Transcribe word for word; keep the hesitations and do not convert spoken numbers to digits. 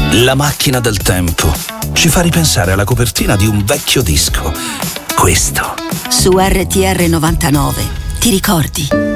La macchina del tempo ci fa ripensare alla copertina di un vecchio disco. Questo. Su R T R novantanove ti ricordi?